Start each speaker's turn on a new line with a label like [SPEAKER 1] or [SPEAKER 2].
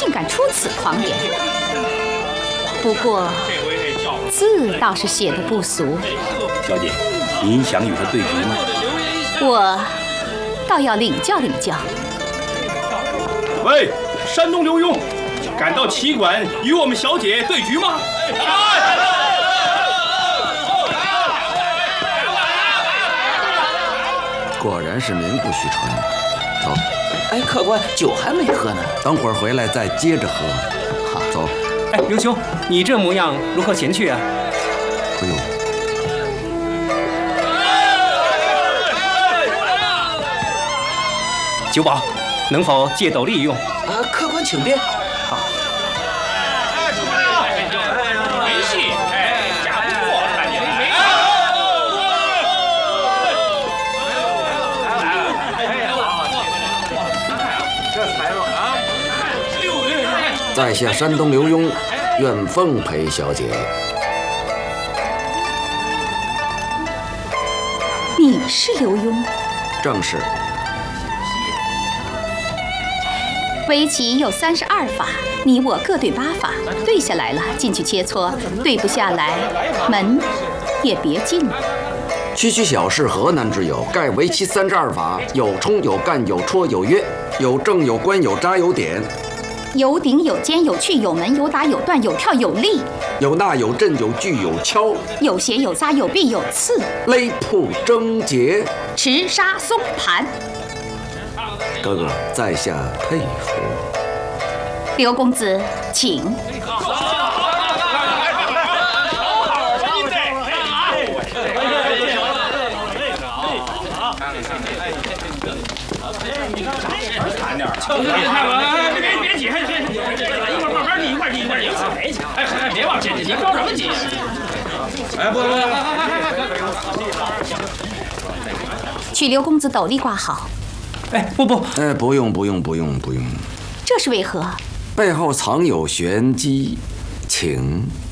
[SPEAKER 1] 竟敢出此狂言。不过字倒是写的不俗。
[SPEAKER 2] 小姐，您想与他对局吗？
[SPEAKER 1] 我倒要领教领教。
[SPEAKER 2] 喂，山东刘墉，敢到棋馆与我们小姐对局吗？
[SPEAKER 3] 果然是名不虚传。走。
[SPEAKER 4] 哎，客官，酒还没喝呢，
[SPEAKER 3] 等会儿回来再接着喝。
[SPEAKER 4] 好，
[SPEAKER 3] 走。
[SPEAKER 5] 哎，刘兄，你这模样如何前去啊？
[SPEAKER 3] 不用。
[SPEAKER 5] 酒保，能否借斗笠用？
[SPEAKER 4] 啊，客官请便。
[SPEAKER 5] 好。
[SPEAKER 2] 没戏，假不错，看你没。
[SPEAKER 6] 这才了啊！
[SPEAKER 3] 在下山东刘墉，愿奉陪小姐。
[SPEAKER 1] 你是刘墉？
[SPEAKER 3] 正是。
[SPEAKER 1] 围棋有32法，你我各对8法，对下来了进去切磋，对不下来门也别进了。
[SPEAKER 3] 区区小事何难之有？盖围棋32法，有冲有干有戳有约，有正有关有扎有点，
[SPEAKER 1] 有顶有尖有去有门有打有断有跳有立，
[SPEAKER 3] 有纳有阵有聚有敲，
[SPEAKER 1] 有斜有扎有避有刺，
[SPEAKER 3] 勒铺争劫，
[SPEAKER 1] 持杀松盘。
[SPEAKER 3] 哥哥，在下佩服。
[SPEAKER 1] 刘公子，请。
[SPEAKER 2] 别急，一会儿慢慢你一块赢。哎，别往前，你着什么急？哎，不，
[SPEAKER 1] 取刘公子斗笠挂好。
[SPEAKER 5] 哎，不，
[SPEAKER 3] 不用。
[SPEAKER 1] 这是为何？
[SPEAKER 3] 背后藏有玄机，请。